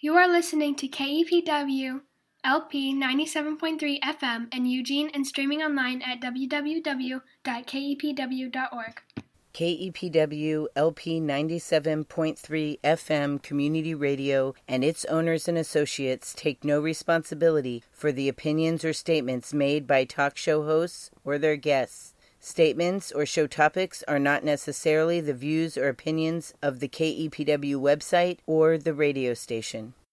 You are listening to KEPW LP 97.3 FM in Eugene and streaming online at www.kepw.org. KEPW LP 97.3 FM Community Radio and its owners and associates take no responsibility for the opinions or statements made by talk show hosts or their guests. Statements or show topics are not necessarily the views or opinions of the KEPW website or the radio station.